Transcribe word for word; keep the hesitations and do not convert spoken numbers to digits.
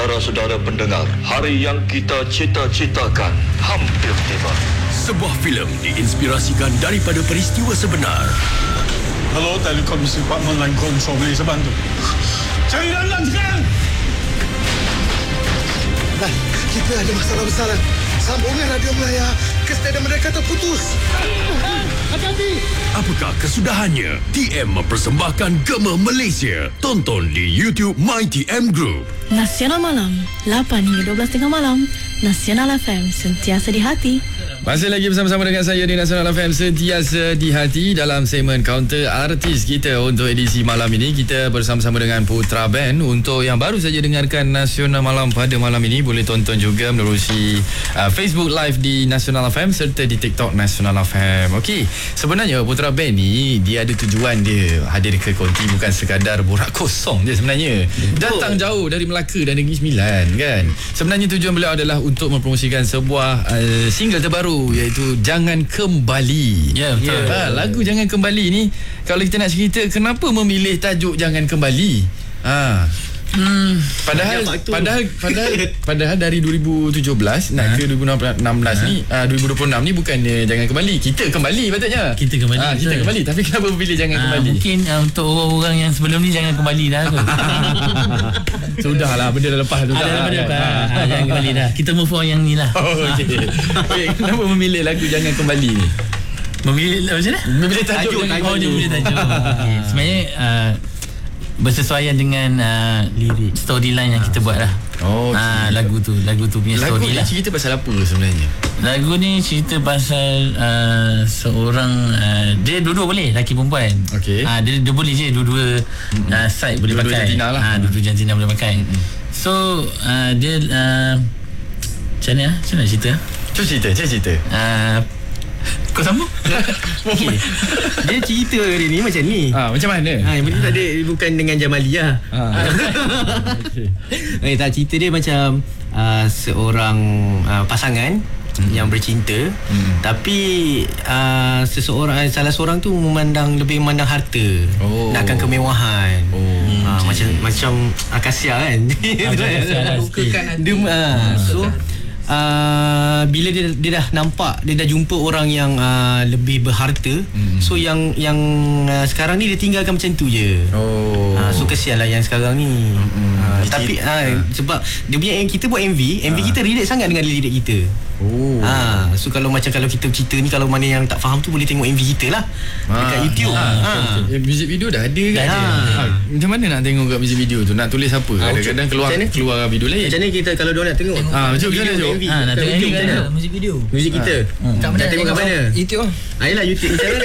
Saudara-saudara pendengar, hari yang kita cita-citakan hampir tiba. Sebuah filem diinspirasikan daripada peristiwa sebenar. Hello, Telekomisi Department Line Control, boleh saya bantu? Cari Lanlan sekarang! Nah, kita ada masalah besar. Sambungan radio Melaya ke stadium mereka terputus. Hati-hati! Apakah kesudahannya? T M mempersembahkan Gema Malaysia. Tonton di YouTube My T M Group. Nasional Malam, lapan hingga dua belas tengah malam. Nasional F M, sentiasa di hati. Masih lagi bersama-sama dengan saya di Nasional F M, sentiasa di hati. Dalam segmen Counter Artis kita untuk edisi malam ini, kita bersama-sama dengan Putra Band. Untuk yang baru saja dengarkan Nasional Malam pada malam ini, boleh tonton juga menerusi uh, Facebook Live di Nasional F M serta di TikTok Nasional F M. Okey, sebenarnya Putra Band ni dia ada tujuan dia hadir ke Konti bukan sekadar borak kosong dia sebenarnya. Datang jauh dari Melaka dan Negeri Sembilan kan. Sebenarnya tujuan beliau adalah untuk mempromosikan sebuah uh, single terbaru, iaitu Jangan Kembali. Ya, betul. Ha, lagu Jangan Kembali ni, kalau kita nak cerita kenapa memilih tajuk Jangan Kembali? Ha. Hmm, padahal padahal padahal padahal dari dua ribu tujuh belas nak ke dua ribu enam belas ha? ni uh, dua ribu dua puluh enam ni bukannya Jangan Kembali, kita kembali patutnya. Kita kembali. Ha, kita kembali, tapi kenapa memilih Jangan ha, Kembali? Mungkin uh, untuk orang-orang yang sebelum ni jangan kembali dah kot. Sudahlah, benda dah lepas tu. Ada dah, dah, dah. Ha, jangan kembali dah. Kita move on yang ni lah. Oh, okey. Okay, kenapa memilih lagu Jangan Kembali ni? Memilih macam mana? Memilih tajuk. tajuk, tajuk. Oh, dia memilih tajuk. Okay. Sebenarnya uh, bersesuaian dengan uh, lirik, storyline yang kita buat lah. Oh, okay. uh, lagu tu, lagu tu punya lagu story ni lah. cerita pasal apa sebenarnya? Lagu ni cerita pasal uh, seorang uh, dia dua-dua boleh, lelaki perempuan. Okey. Uh, dia, dia boleh je dua-dua mm-hmm. uh, side boleh dua-dua pakai. jantina lah. Uh, dua-dua jantina boleh pakai. Mm-hmm. So uh, dia uh, macam mana? Macam mana cerita? Cuba cerita, cuba cerita. Uh, Kau sambung? Okay. Dia cerita dia ni macam ni. Ha, macam mana? Ha, yang penting tak ada, bukan dengan Jamali lah. Ha. Okay. Eh, tak, cerita dia macam uh, seorang uh, pasangan hmm. yang bercinta, hmm. tapi uh, seseorang salah seorang tu memandang lebih memandang harta, oh. nakkan kemewahan. Oh. Uh, macam macam akasia kan. Bukan dia uh, so Uh, bila dia dia dah nampak, dia dah jumpa orang yang uh, lebih berharta, mm. so yang yang uh, sekarang ni dia tinggalkan macam tu je. Oh. Uh, so kesianlah yang sekarang ni. Mm. Uh, tapi uh, sebab dia punya yang kita buat M V, M V uh. kita relate sangat dengan lirik kita. Oh. Ha, so kalau macam kalau kita cerita ni, kalau mana yang tak faham tu boleh tengok M V kita lah ha. dekat YouTube. Ha. Ha. Ha. Music video dah ada kan? Ha. Ha. Macam mana nak tengok kat music video tu? Nak tulis apa? Ha, kadang-kadang keluar keluar video lain. Macam mana kita kalau dia nak tengok? Ha, macam mana tengok M V? Ha, nak tengok M V kan? Muzik video. Muzik kita. Ha. Nak tengok kat mana? YouTube lah. Ayolah YouTube. Macam mana?